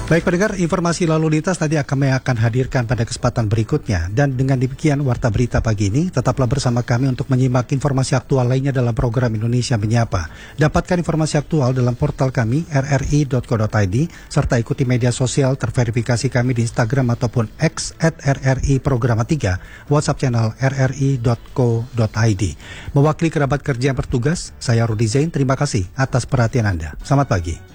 Baik pendengar, informasi lalu lintas nanti kami akan hadirkan pada kesempatan berikutnya. Dan dengan demikian Warta Berita pagi ini, tetaplah bersama kami untuk menyimak informasi aktual lainnya dalam program Indonesia Menyapa. Dapatkan informasi aktual dalam portal kami rri.co.id, serta ikuti media sosial terverifikasi kami di Instagram ataupun X @RRI Programa 3, WhatsApp channel rri.co.id. Mewakili kerabat kerja yang bertugas, saya Rudi Zain, terima kasih atas perhatian Anda. Selamat pagi.